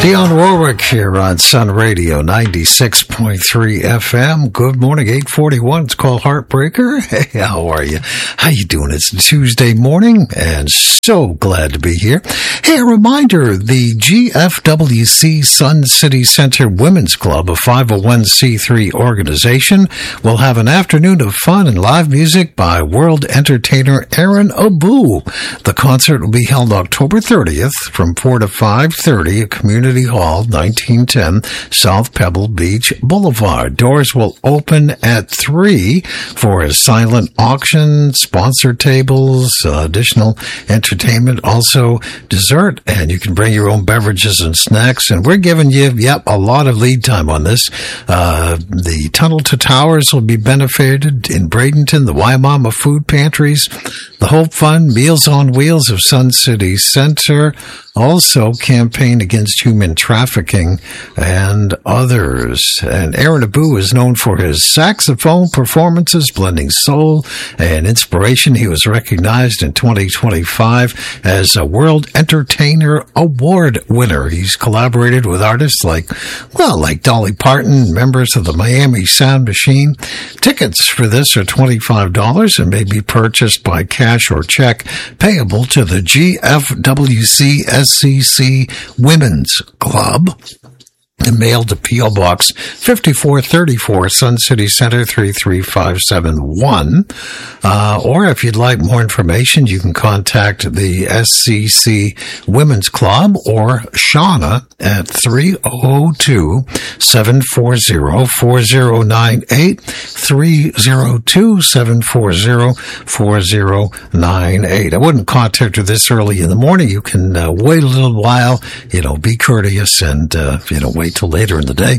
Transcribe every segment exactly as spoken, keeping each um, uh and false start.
Dionne Warwick here on Sun Radio ninety-six point three F M. Good morning, eight forty-one. It's called Heartbreaker. Hey, how are you? How you doing? It's Tuesday morning and so glad to be here. Hey, a reminder, the G F W C Sun City Center Women's Club, a five oh one c three organization, will have an afternoon of fun and live music by world entertainer Aaron Abu. The concert will be held October thirtieth from four to five thirty at Community Hall, nineteen ten South Pebble Beach Boulevard. Doors will open at three for a silent auction, sponsor tables, uh, additional entertainment, also dessert, and you can bring your own beverages and snacks. And we're giving you, yep, a lot of lead time on this. Uh, the Tunnel to Towers will be benefited in Bradenton, the Waimama Food Pantries, the Hope Fund, Meals on Wheels of Sun City Center, also campaign against human trafficking and others. And Aaron Abu is known for his saxophone performances, blending soul and inspiration. He was recognized in twenty twenty-five as a World Entertainer Award winner. He's collaborated with artists like, well, like Dolly Parton, members of the Miami Sound Machine. Tickets for this are twenty-five dollars and may be purchased by cash or check payable to the G F W C S C C Women's Club. And mailed to P O Box fifty-four thirty-four, Sun City Center three three five seven one. Uh, or if you'd like more information, you can contact the S C C Women's Club or Shauna at three oh two, seven four zero, four zero nine eight, three oh two, seven four zero, four zero nine eight. I wouldn't contact her this early in the morning. You can uh, wait a little while, you know, be courteous and, uh, you know, wait till later in the day.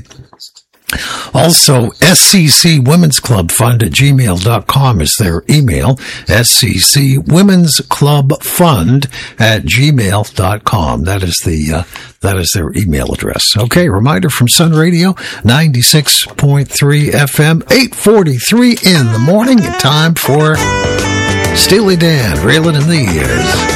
Also, S C C Women's Club Fund at gmail dot com is their email. S C C Women's Club Fund at gmail dot com. That is the, uh, that is their email address. Okay, reminder from Sun Radio, ninety-six point three F M, eight forty-three in the morning. Time for Steely Dan, Reelin' in the Years.